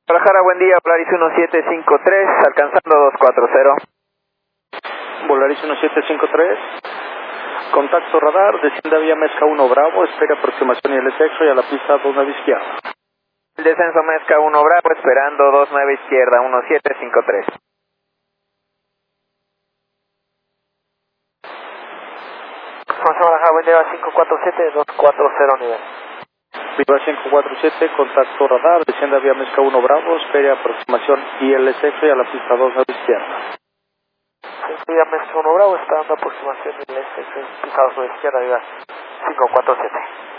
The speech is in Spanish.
Guadalajara, buen día, Polaris 1753, alcanzando 240. Polaris 1753, contacto radar, descienda vía Mezca 1 Bravo, espera aproximación y el sexo y a la pista 29 izquierda. El descenso Mezca 1 Bravo, esperando 29 izquierda, 1753. Guadalajara, buen día, 547, 240 nivel. Viva 547, contacto radar, descienda vía Mezca 1 Bravo, espere aproximación y el sexo y a la pista 29 izquierda. Vía Mezca 1 Bravo, está dando aproximación y el pisados a la izquierda, Viva 547.